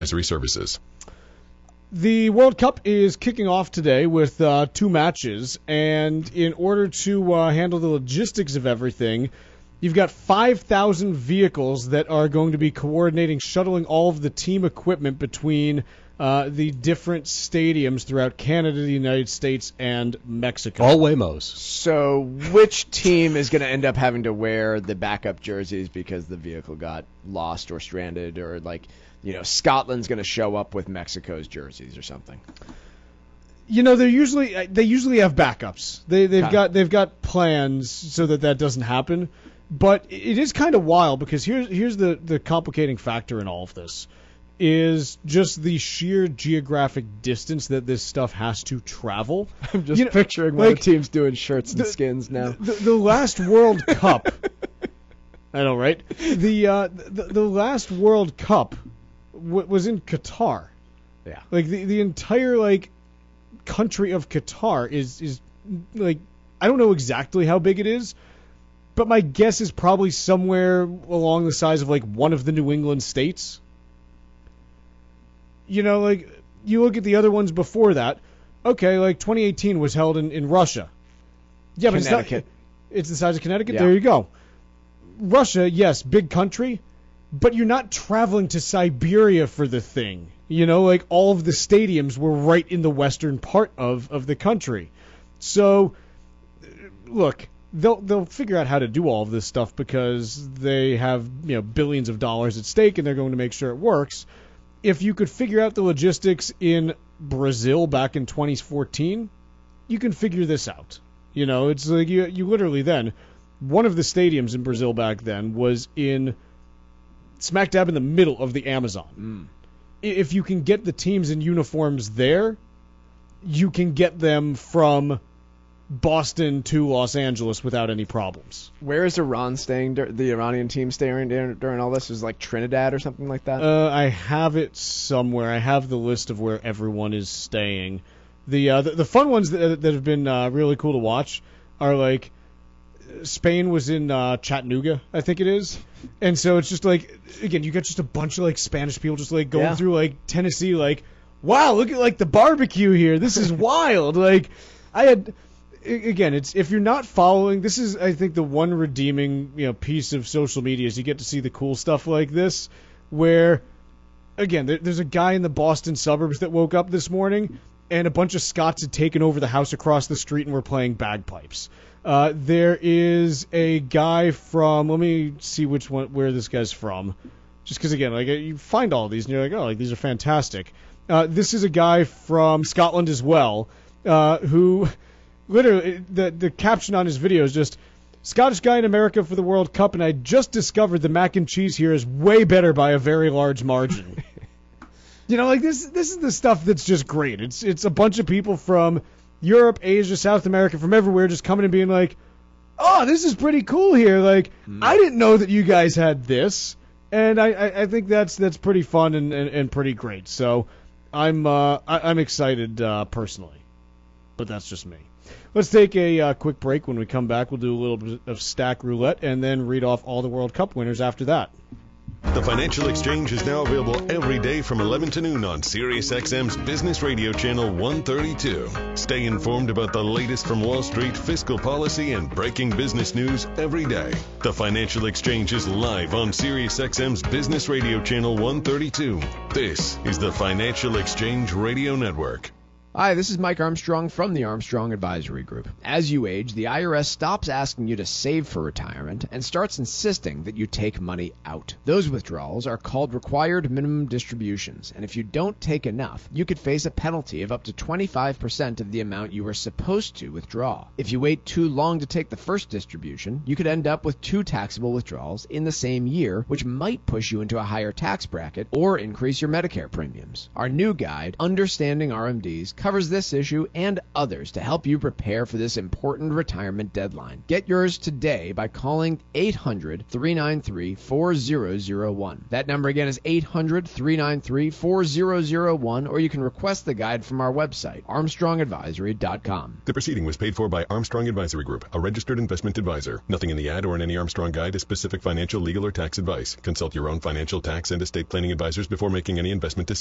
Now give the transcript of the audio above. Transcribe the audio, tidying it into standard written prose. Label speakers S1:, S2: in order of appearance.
S1: Services.
S2: The World Cup is kicking off today with 2 matches, and in order to handle the logistics of everything, you've got 5,000 vehicles that are going to be coordinating, shuttling all of the team equipment between the different stadiums throughout Canada, the United States, and Mexico.
S3: All Waymos.
S4: So which team is going to end up having to wear the backup jerseys because the vehicle got lost or stranded, or Scotland's going to show up with Mexico's jerseys or something?
S2: They usually have backups. They've got plans so that doesn't happen. But it is kind of wild because here's the complicating factor in all of this is just the sheer geographic distance that this stuff has to travel.
S4: I'm just picturing one of the teams doing shirts and skins now.
S2: The last World Cup, I know, right? The last World Cup was in Qatar.
S4: Yeah,
S2: the entire country of Qatar is I don't know exactly how big it is, but my guess is probably somewhere along the size of one of the New England states. You look at the other ones before that. Okay, 2018 was held in Russia. Yeah, but
S4: Connecticut.
S2: It's the size of Connecticut?
S4: Yeah.
S2: There you go. Russia, yes, big country, but you're not traveling to Siberia for the thing. All of the stadiums were right in the western part of the country. So, look, they'll figure out how to do all of this stuff because they have billions of dollars at stake, and they're going to make sure it works. If you could figure out the logistics in Brazil back in 2014, you can figure this out. It's you literally then, one of the stadiums in Brazil back then was in smack dab in the middle of the Amazon. If you can get the teams in uniforms there, you can get them from Boston to Los Angeles without any problems.
S4: Where is Iran staying? The Iranian team staying during all this? Is Trinidad or something like that?
S2: I have it somewhere. I have the list of where everyone is staying. The fun ones that have been really cool to watch are Spain was in Chattanooga, I think it is, and so it's just again, you got just a bunch of Spanish people just going through Tennessee, wow, look at the barbecue here. This is wild. I had. Again, it's if you're not following, this is, I think, the one redeeming piece of social media is you get to see the cool stuff like this, where, again, there's a guy in the Boston suburbs that woke up this morning, and a bunch of Scots had taken over the house across the street and were playing bagpipes. There is a guy from, let me see where this guy's from, just because, again, you find all these, and you're these are fantastic. This is a guy from Scotland as well, who... Literally, the caption on his video is just, Scottish guy in America for the World Cup, and I just discovered the mac and cheese here is way better by a very large margin. This is the stuff that's just great. It's a bunch of people from Europe, Asia, South America, from everywhere just coming and being oh, this is pretty cool here. I didn't know that you guys had this. And I think that's pretty fun and pretty great. So I'm excited personally. But that's just me. Let's take a quick break. When we come back, we'll do a little bit of stack roulette and then read off all the World Cup winners after that.
S1: The Financial Exchange is now available every day from 11 to noon on SiriusXM's Business Radio Channel 132. Stay informed about the latest from Wall Street, fiscal policy, and breaking business news every day. The Financial Exchange is live on SiriusXM's Business Radio Channel 132. This is the Financial Exchange Radio Network.
S4: Hi, this is Mike Armstrong from the Armstrong Advisory Group. As you age, the IRS stops asking you to save for retirement and starts insisting that you take money out. Those withdrawals are called required minimum distributions, and if you don't take enough, you could face a penalty of up to 25% of the amount you were supposed to withdraw. If you wait too long to take the first distribution, you could end up with 2 taxable withdrawals in the same year, which might push you into a higher tax bracket or increase your Medicare premiums. Our new guide, Understanding RMDs, covers this issue and others to help you prepare for this important retirement deadline. Get yours today by calling 800-393-4001. That number again is 800-393-4001, or you can request the guide from our website, armstrongadvisory.com.
S1: The proceeding was paid for by Armstrong Advisory Group, a registered investment advisor. Nothing in the ad or in any Armstrong guide is specific financial, legal, or tax advice. Consult your own financial, tax, and estate planning advisors before making any investment decisions.